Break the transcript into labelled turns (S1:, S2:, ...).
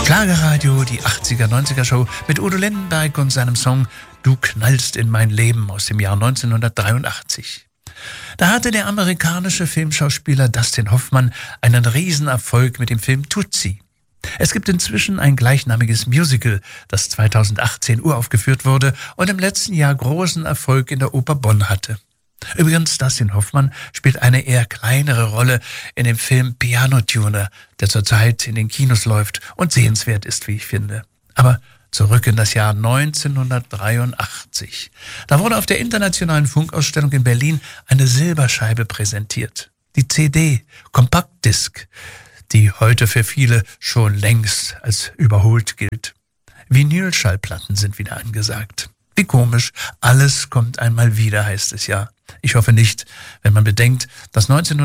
S1: Schlagerradio, die 80er, 90er Show mit Udo Lindenberg und seinem Song Du knallst in mein Leben aus dem Jahr 1983. Da hatte der amerikanische Filmschauspieler Dustin Hoffmann einen Riesenerfolg mit dem Film Tootsie. Es gibt inzwischen ein gleichnamiges Musical, das 2018 uraufgeführt wurde und im letzten Jahr großen Erfolg in der Oper Bonn hatte. Übrigens, Dustin Hoffmann spielt eine eher kleinere Rolle in dem Film Piano Tuner, der zurzeit in den Kinos läuft und sehenswert ist, wie ich finde. Aber zurück in das Jahr 1983. Da wurde auf der Internationalen Funkausstellung in Berlin eine Silberscheibe präsentiert. Die CD, Kompaktdisk, die heute für viele schon längst als überholt gilt. Vinylschallplatten sind wieder angesagt. Wie komisch, alles kommt einmal wieder, heißt es ja. Ich hoffe nicht, wenn man bedenkt, dass